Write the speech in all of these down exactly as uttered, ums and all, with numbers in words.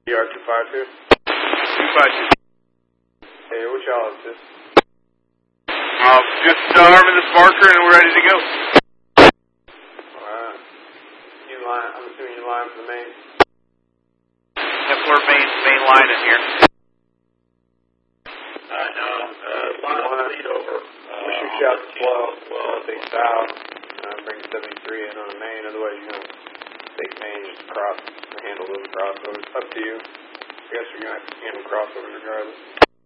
D R two five two. two five two. Hey, what y'all is this? Uh, just uh, arming this marker and we're ready to go. Alright. You line, I'm assuming you line for the main. Yep, we're main, main line in here. Alright, now, uh, line the lead over. Uh, we shoot you out the flow. Well, I'll take south. Uh, bring seventy-three in on the main. Otherwise, you're going to take main just across and handle those crossovers. Up to you. I guess you're going to have to handle crossovers regardless.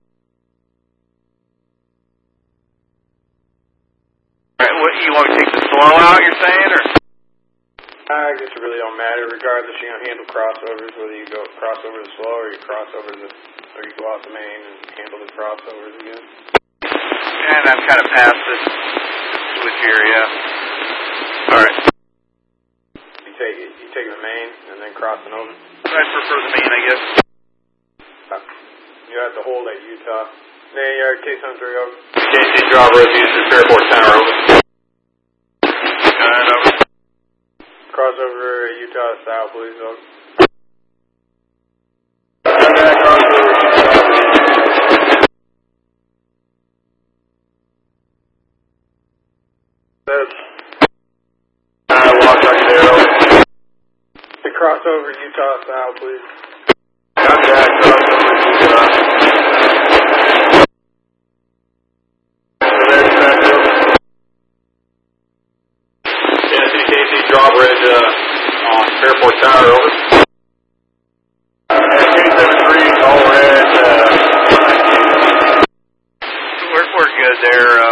Alright, what, you want me to take the slow out, you're saying, or? I guess it really don't matter. Regardless, you're going to handle crossovers, whether you go cross over the slow or you cross over the, or you go off the main and handle the crossovers again. And I'm kind of past this switch here, yeah. Alright. You take it, you take the main and then crossing over. I prefer the main, I guess. Uh, you have to hold at Utah. Nay, yard, K seven three over. K C Drop Road, Houston, Fairport Tower, over. Alright, over. Crossover Utah style, please, over. Uh, walk right there, over. The crossover Utah style, please. Contact, crossover Utah. Drawbridge uh, on Fairport Tower, over. Uh, K seventy-three, all red. Uh, we're, we're good there. Uh,